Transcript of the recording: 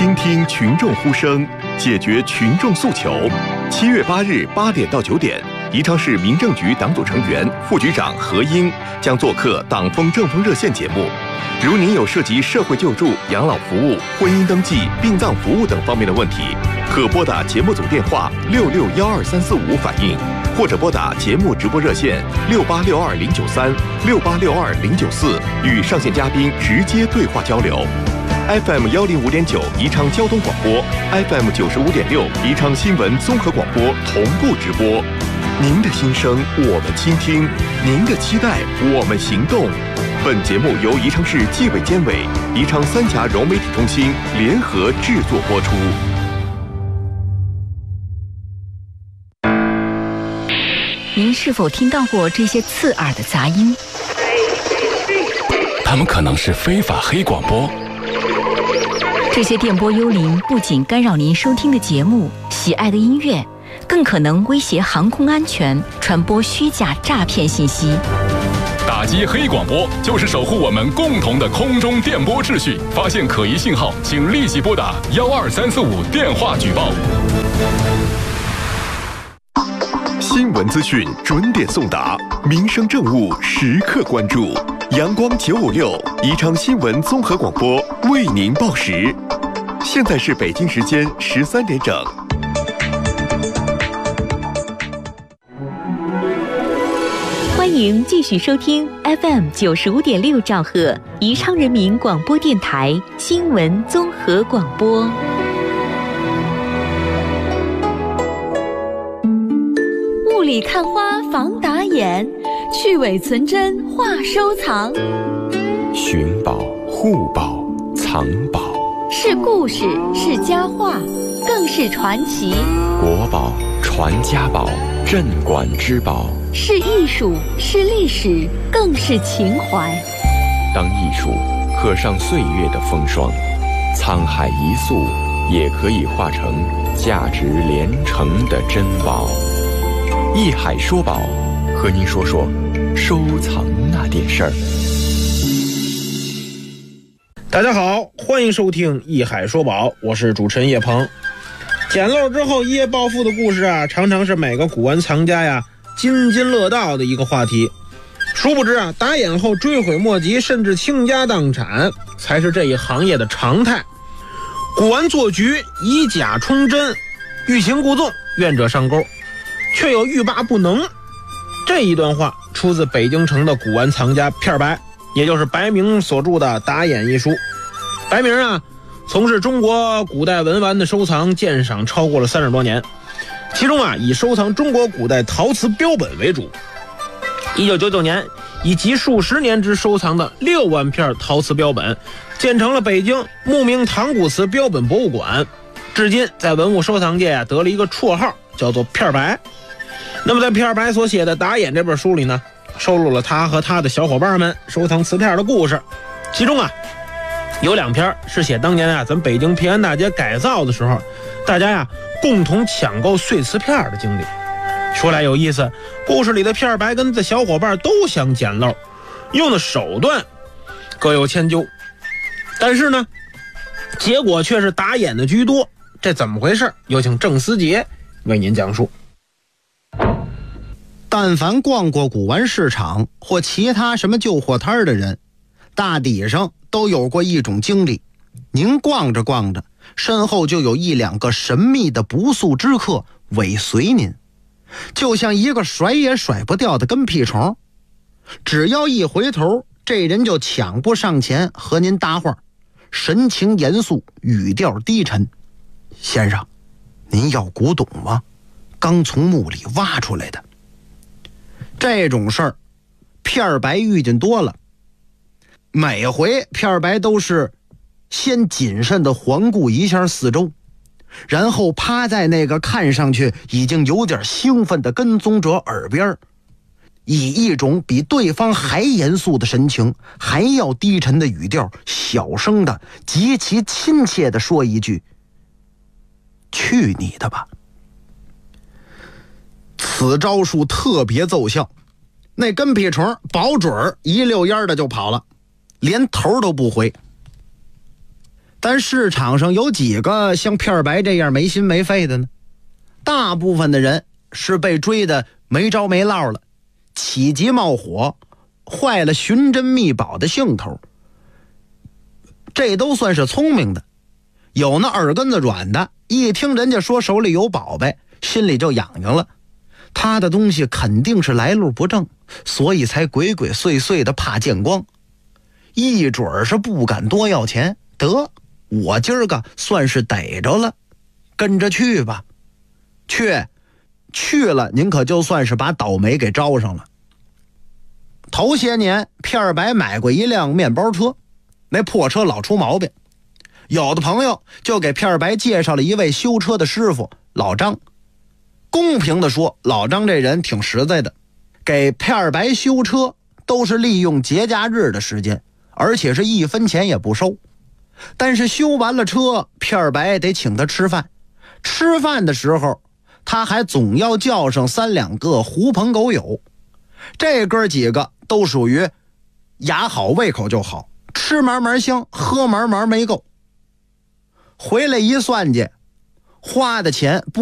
倾听群众呼声，解决群众诉求。7月8日8点到9点，宜昌市民政局党组成员、副局长何英将做客党风政风热线节目。如您有涉及社会救助、养老服务、婚姻登记、殡葬服务等方面的问题，可拨打节目组电话6612-345反映，或者拨打节目直播热线6862-093、6862-094，与上线嘉宾直接对话交流。FM 105.9宜昌交通广播， FM 95.6宜昌新闻综合广播同步直播。您的心声我们倾听，您的期待我们行动。本节目由宜昌市纪委监委、宜昌三峡融媒体中心联合制作播出。 您是否听到过这些刺耳的杂音？ 他们可能是非法黑广播。 这些电波幽灵不仅干扰您收听的节目、喜爱的音乐，更可能威胁航空安全，传播虚假诈骗信息。 打击黑广播就是守护我们共同的空中电波秩序。发现可疑信号，请立即拨打12345电话举报。 新闻资讯准点送达，民生政务时刻关注。阳光956宜昌新闻综合广播为您报时。现在是北京时间13点整。 欢迎继续收听 FM 95.6兆赫宜昌人民广播电台新闻综合广播。 雾里看花防打眼，去伪存真话收藏。 寻宝、护宝、藏宝， 是故事，是佳话，更是传奇。 国宝、传家宝、镇馆之宝， 是艺术，是历史，更是情怀。 当艺术刻上岁月的风霜，沧海一粟也可以化成价值连城的珍宝。艺海说宝，和您说说收藏那点事儿。 大家好，欢迎收听艺海说宝，我是主持人叶鹏。捡漏之后一夜暴富的故事啊，常常是每个古玩藏家呀津津乐道的一个话题。殊不知啊，打眼后追悔莫及，甚至倾家荡产，才是这一行业的常态。古玩做局，以假充真，欲擒故纵，愿者上钩，却有欲罢不能。这一段话出自北京城的古玩藏家片白，也就是白明所著的《打眼》一书。白明啊，从事中国古代文玩的收藏鉴赏超过了30多年，其中啊，以收藏中国古代陶瓷标本为主。1999年，以集数十年之收藏的6万片陶瓷标本，建成了北京慕名唐古瓷标本博物馆。至今在文物收藏界啊，得了一个绰号，叫做片白。那么在片白所写的《打眼》这本书里呢，收录了他和他的小伙伴们收藏瓷片的故事。其中啊，有2篇是写当年啊，咱北京平安大街改造的时候，大家呀共同抢购碎瓷片的经历。说来有意思，故事里的片白跟这小伙伴都想捡漏，用的手段各有千秋，但是呢，结果却是打眼的居多。这怎么回事？有请郑思杰为您讲述。 但凡逛过古玩市场或其他什么旧货摊的人，大抵上都有过一种经历。您逛着逛着，身后就有1、2个神秘的不速之客尾随您，就像一个甩也甩不掉的跟屁虫。只要一回头，这人就抢步上前和您搭话，神情严肃，语调低沉：先生，您要古董吗？刚从墓里挖出来的。这种事儿片白遇见多了，每回片白都是先谨慎地环顾一下四周，然后趴在那个看上去已经有点兴奋的跟踪者耳边，以一种比对方还严肃的神情，还要低沉的语调，小声的极其亲切地说一句：去你的吧。此招数特别奏效，那跟屁虫保准一溜烟的就跑了，连头都不回。 但市场上有几个像片白这样没心没肺的呢？大部分的人是被追得没着没落了，起急冒火，坏了寻珍觅宝的兴头。这都算是聪明的，有那耳根子软的，一听人家说手里有宝贝，心里就痒痒了，他的东西肯定是来路不正，所以才鬼鬼祟祟的怕见光，一准是不敢多要钱。得，我今儿个算是逮着了，跟着去吧。去了，您可就算是把倒霉给招上了。头些年片白买过一辆面包车，那破车老出毛病，有的朋友就给片白介绍了一位修车的师傅老张。公平的说，老张这人挺实在的，给片白修车都是利用节假日的时间，而且是1分钱也不收。但是修完了车，片白得请他吃饭，吃饭的时候他还总要叫上3、2个狐朋狗友。这哥几个都属于牙好胃口就好，吃满满香，喝满满没够。回来一算计，花的钱不